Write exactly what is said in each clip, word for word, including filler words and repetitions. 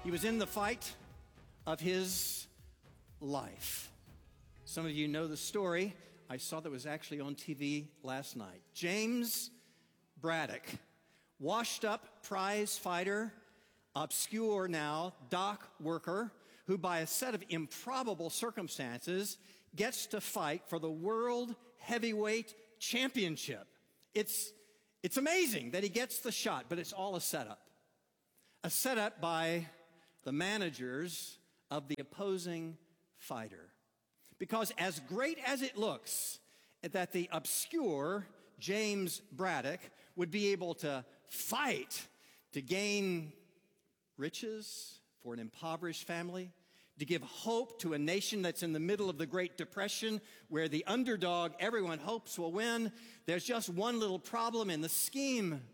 He was in the fight of his life. Some of you know the story. I saw that was actually on T V last night. James Braddock, washed up prize fighter, obscure now dock worker, who by a set of improbable circumstances gets to fight for the World Heavyweight Championship. It's, it's amazing that he gets the shot, but it's all a setup. A setup by the managers of the opposing fighter. Because as great as it looks that the obscure James Braddock would be able to fight to gain riches for an impoverished family, to give hope to a nation that's in the middle of the Great Depression, where the underdog everyone hopes will win, there's just one little problem in the scheme.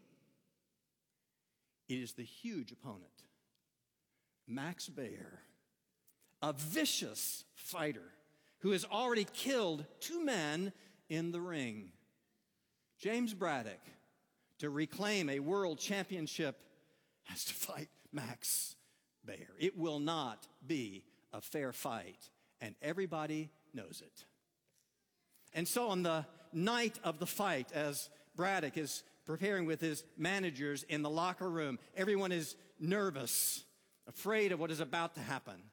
It is the huge opponent, Max Baer, a vicious fighter who has already killed two men in the ring. James Braddock, to reclaim a world championship, has to fight Max Baer. It will not be a fair fight, and everybody knows it. And so on the night of the fight, as Braddock is preparing with his managers in the locker room, everyone is nervous, afraid of what is about to happen.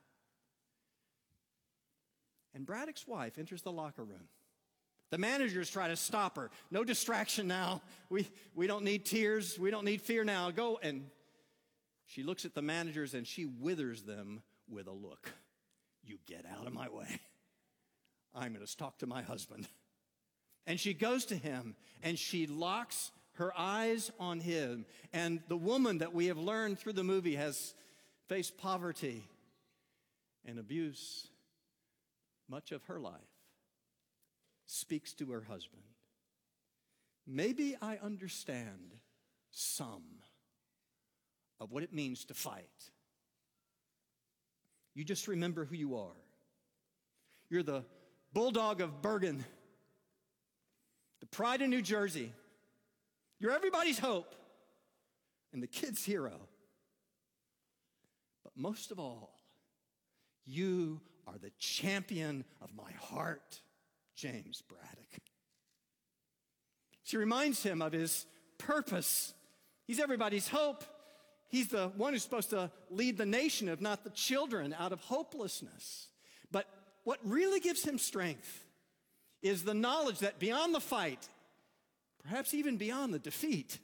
And Braddock's wife enters the locker room. The managers try to stop her. No distraction now. We, we don't need tears. We don't need fear now. Go. And she looks at the managers and she withers them with a look. You get out of my way. I'm going to talk to my husband. And she goes to him and she locks her eyes on him. And the woman that we have learned through the movie has faced poverty and abuse much of her life, speaks to her husband. Maybe I understand some of what it means to fight. You just remember who you are. You're the bulldog of Bergen, the pride of New Jersey. You're everybody's hope and the kid's hero. But most of all, you are the champion of my heart, James Braddock. She reminds him of his purpose. He's everybody's hope. He's the one who's supposed to lead the nation, if not the children, out of hopelessness. But what really gives him strength is the knowledge that beyond the fight, perhaps even beyond the defeat,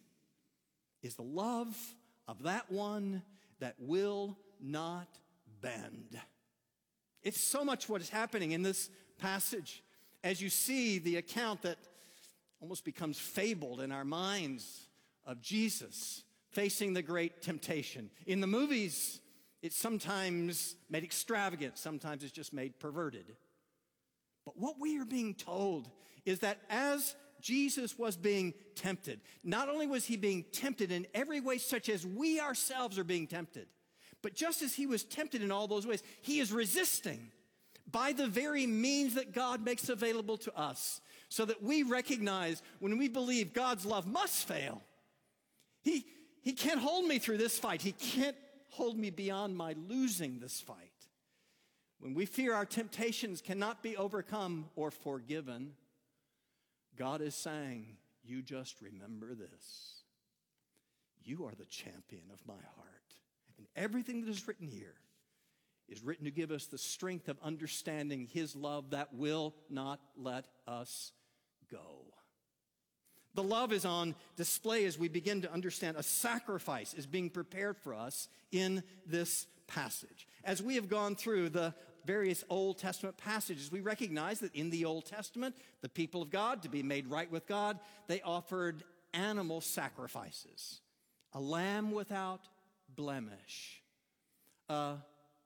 is the love of that one that will not bend. It's so much what is happening in this passage as you see the account that almost becomes fabled in our minds of Jesus facing the great temptation. In the movies, it's sometimes made extravagant, sometimes it's just made perverted. But what we are being told is that as Jesus was being tempted, not only was he being tempted in every way such as we ourselves are being tempted, but just as he was tempted in all those ways, he is resisting by the very means that God makes available to us, so that we recognize when we believe God's love must fail. He, he can't hold me through this fight. He can't hold me beyond my losing this fight. When we fear our temptations cannot be overcome or forgiven, God is saying, you just remember this. You are the champion of my heart. And everything that is written here is written to give us the strength of understanding his love that will not let us go. The love is on display as we begin to understand a sacrifice is being prepared for us in this passage. As we have gone through the various Old Testament passages, we recognize that in the Old Testament, the people of God, to be made right with God, they offered animal sacrifices. A lamb without blemish, a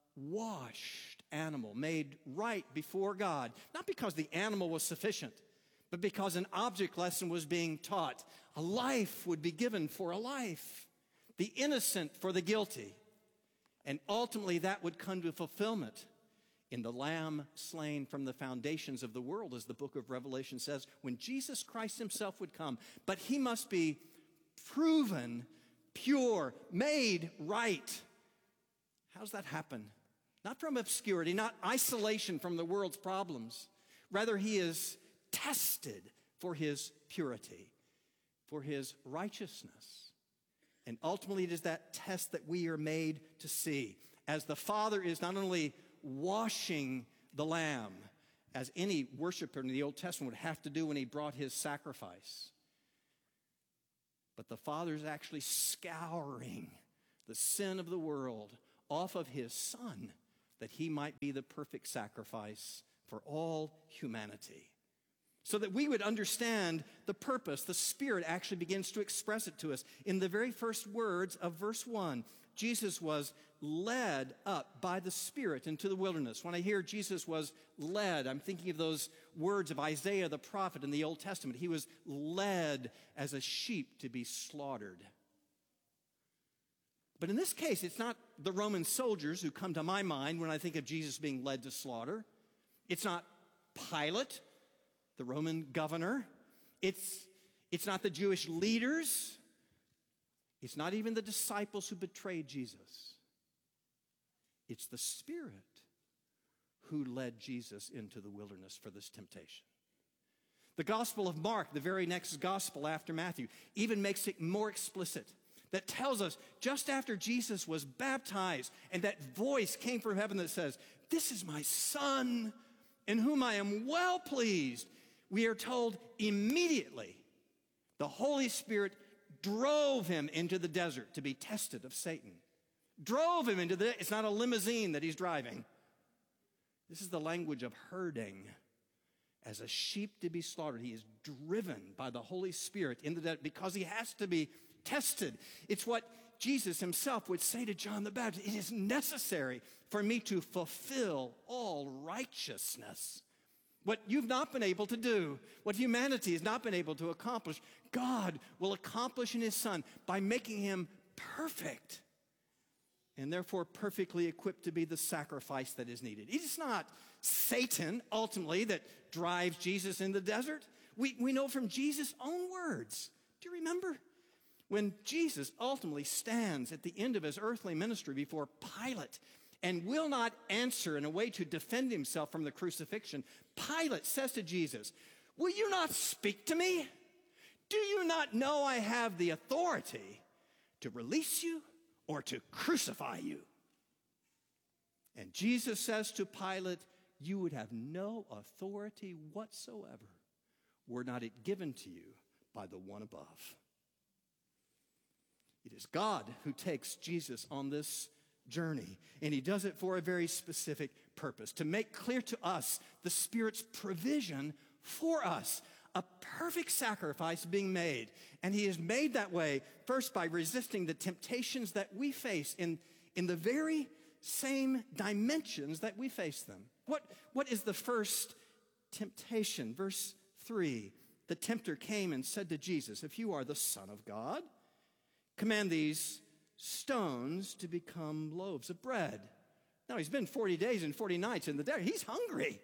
washed animal made right before God, not because the animal was sufficient, but because an object lesson was being taught. A life would be given for a life, the innocent for the guilty, and ultimately that would come to fulfillment in the Lamb slain from the foundations of the world, as the book of Revelation says, when Jesus Christ himself would come. But he must be proven pure, made right. How's that happen? Not from obscurity, not isolation from the world's problems. Rather, he is tested for his purity, for his righteousness. And ultimately, it is that test that we are made to see. As the Father is not only washing the lamb, as any worshiper in the Old Testament would have to do when he brought his sacrifice, but the Father is actually scouring the sin of the world off of his Son, that he might be the perfect sacrifice for all humanity. So that we would understand the purpose, the Spirit actually begins to express it to us. In the very first words of verse one, Jesus was led up by the Spirit into the wilderness. When I hear Jesus was led, I'm thinking of those words of Isaiah the prophet in the Old Testament. He was led as a sheep to be slaughtered. But in this case, it's not the Roman soldiers who come to my mind when I think of Jesus being led to slaughter. It's not Pilate, the Roman governor. It's, it's not the Jewish leaders. It's not even the disciples who betrayed Jesus. It's the Spirit who led Jesus into the wilderness for this temptation. The Gospel of Mark, the very next gospel after Matthew, even makes it more explicit. That tells us just after Jesus was baptized and that voice came from heaven that says, "This is my Son in whom I am well pleased." We are told immediately the Holy Spirit drove him into the desert to be tested of Satan. Drove him into the, it's not a limousine that he's driving. This is the language of herding. As a sheep to be slaughtered, he is driven by the Holy Spirit in the desert because he has to be tested. It's what Jesus himself would say to John the Baptist. It is necessary for me to fulfill all righteousness. What you've not been able to do, what humanity has not been able to accomplish, God will accomplish in his Son by making him perfect and therefore perfectly equipped to be the sacrifice that is needed. It is not Satan, ultimately, that drives Jesus in the desert. We, we know from Jesus' own words. Do you remember? When Jesus ultimately stands at the end of his earthly ministry before Pilate and will not answer in a way to defend himself from the crucifixion, Pilate says to Jesus, "Will you not speak to me? Do you not know I have the authority to release you or to crucify you?" And Jesus says to Pilate, "You would have no authority whatsoever were not it given to you by the one above." It is God who takes Jesus on this journey, and he does it for a very specific purpose, to make clear to us the Spirit's provision for us, a perfect sacrifice being made. And he is made that way first by resisting the temptations that we face in, in the very same dimensions that we face them. What, what is the first temptation? Verse three, the tempter came and said to Jesus, "If you are the Son of God, command these stones to become loaves of bread." Now, he's been forty days and forty nights in the desert. He's hungry.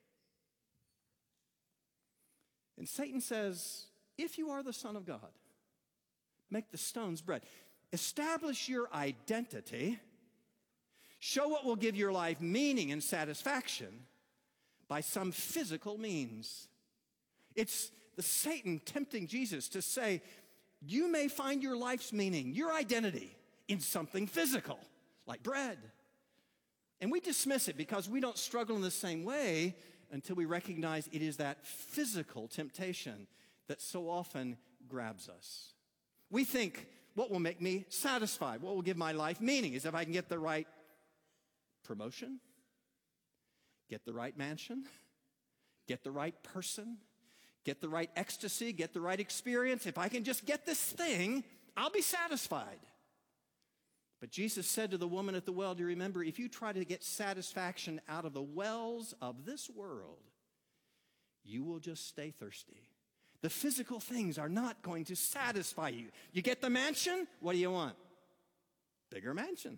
And Satan says, "If you are the Son of God, make the stones bread." Establish your identity. Show what will give your life meaning and satisfaction by some physical means. It's the Satan tempting Jesus to say, you may find your life's meaning, your identity, in something physical, like bread. And we dismiss it because we don't struggle in the same way until we recognize it is that physical temptation that so often grabs us. We think what will make me satisfied, what will give my life meaning, is if I can get the right promotion, get the right mansion, get the right person, get the right ecstasy, get the right experience. If I can just get this thing, I'll be satisfied. But Jesus said to the woman at the well, do you remember, if you try to get satisfaction out of the wells of this world, you will just stay thirsty. The physical things are not going to satisfy you. You get the mansion, what do you want? Bigger mansion.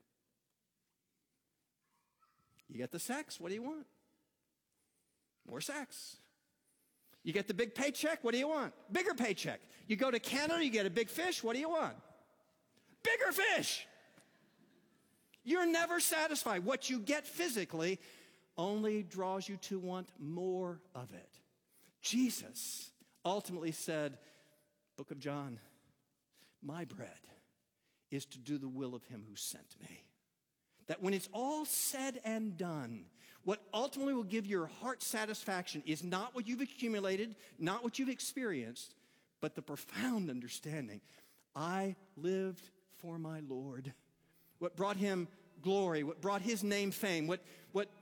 You get the sex, what do you want? More sex. You get the big paycheck, what do you want? Bigger paycheck. You go to Canada, you get a big fish, what do you want? Bigger fish. You're never satisfied. What you get physically only draws you to want more of it. Jesus ultimately said, Book of John, my bread is to do the will of him who sent me. That when it's all said and done, what ultimately will give your heart satisfaction is not what you've accumulated, not what you've experienced, but the profound understanding. I lived for my Lord. What brought him glory, what brought his name fame, what, what